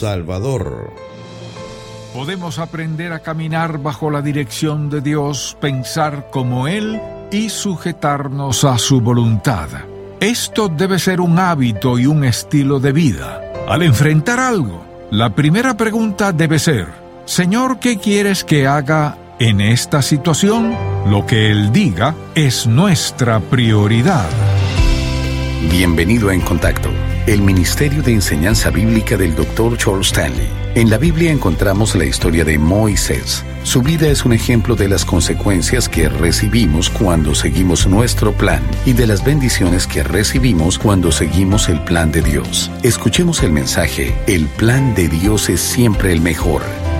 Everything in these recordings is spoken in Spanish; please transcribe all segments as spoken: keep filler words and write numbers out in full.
Salvador. Podemos aprender a caminar bajo la dirección de Dios, pensar como Él y sujetarnos a su voluntad. Esto debe ser un hábito y un estilo de vida. Al enfrentar algo, la primera pregunta debe ser: Señor, ¿qué quieres que haga en esta situación? Lo que Él diga es nuestra prioridad. Bienvenido a En Contacto, el Ministerio de Enseñanza Bíblica del doctor Charles Stanley. En la Biblia encontramos la historia de Moisés. Su vida es un ejemplo de las consecuencias que recibimos cuando seguimos nuestro plan y de las bendiciones que recibimos cuando seguimos el plan de Dios. Escuchemos el mensaje: el plan de Dios es siempre el mejor.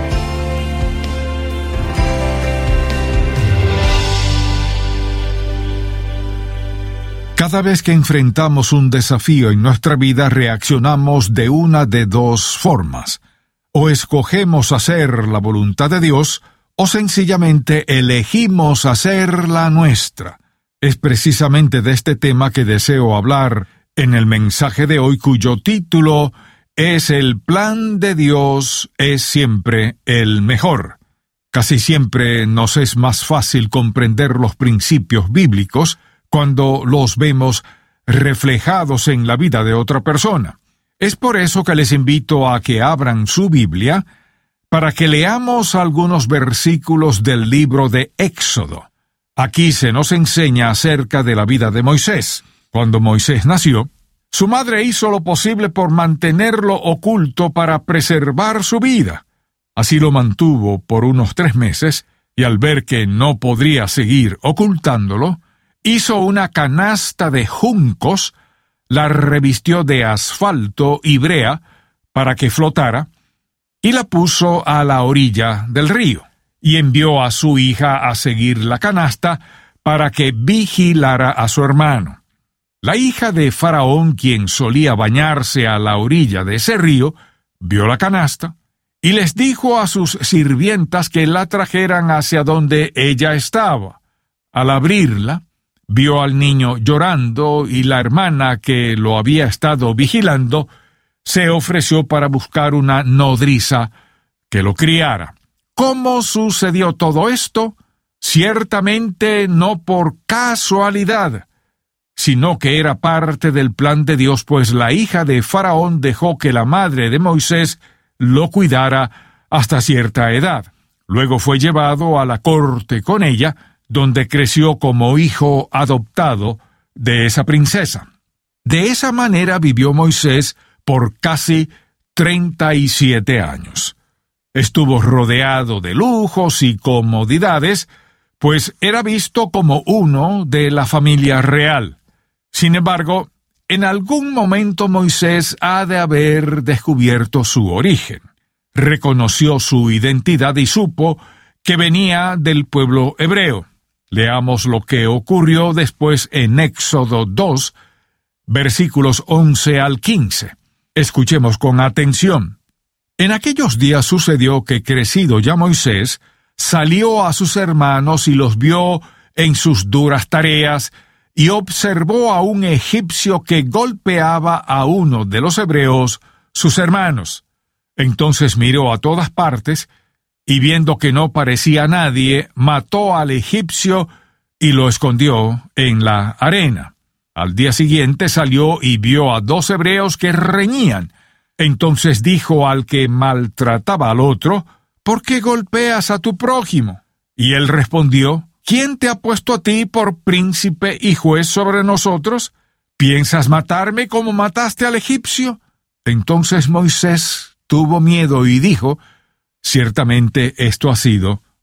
Cada vez que enfrentamos un desafío en nuestra vida, reaccionamos de una de dos formas. O escogemos hacer la voluntad de Dios, o sencillamente elegimos hacer la nuestra. Es precisamente de este tema que deseo hablar en el mensaje de hoy, cuyo título es El plan de Dios es siempre el mejor. Casi siempre nos es más fácil comprender los principios bíblicos cuando los vemos reflejados en la vida de otra persona. Es por eso que les invito a que abran su Biblia para que leamos algunos versículos del libro de Éxodo. Aquí se nos enseña acerca de la vida de Moisés. Cuando Moisés nació, su madre hizo lo posible por mantenerlo oculto para preservar su vida. Así lo mantuvo por unos tres meses, y al ver que no podría seguir ocultándolo, hizo una canasta de juncos, la revistió de asfalto y brea para que flotara, y la puso a la orilla del río, y envió a su hija a seguir la canasta para que vigilara a su hermano. La hija de Faraón, quien solía bañarse a la orilla de ese río, vio la canasta, y les dijo a sus sirvientas que la trajeran hacia donde ella estaba. Al abrirla, vio al niño llorando, y la hermana que lo había estado vigilando se ofreció para buscar una nodriza que lo criara. ¿Cómo sucedió todo esto? Ciertamente no por casualidad, sino que era parte del plan de Dios, pues la hija de Faraón dejó que la madre de Moisés lo cuidara hasta cierta edad. Luego fue llevado a la corte con ella, donde creció como hijo adoptado de esa princesa. De esa manera vivió Moisés por casi treinta y siete años. Estuvo rodeado de lujos y comodidades, pues era visto como uno de la familia real. Sin embargo, en algún momento Moisés ha de haber descubierto su origen. Reconoció su identidad y supo que venía del pueblo hebreo. Leamos lo que ocurrió después en Éxodo dos, versículos once al quince. Escuchemos con atención. En aquellos días sucedió que, crecido ya Moisés, salió a sus hermanos y los vio en sus duras tareas, y observó a un egipcio que golpeaba a uno de los hebreos, sus hermanos. Entonces miró a todas partes, y viendo que no parecía nadie, mató al egipcio y lo escondió en la arena. Al día siguiente salió y vio a dos hebreos que reñían. Entonces dijo al que maltrataba al otro: ¿Por qué golpeas a tu prójimo? Y él respondió: ¿Quién te ha puesto a ti por príncipe y juez sobre nosotros? ¿Piensas matarme como mataste al egipcio? Entonces Moisés tuvo miedo y dijo: Ciertamente esto ha sido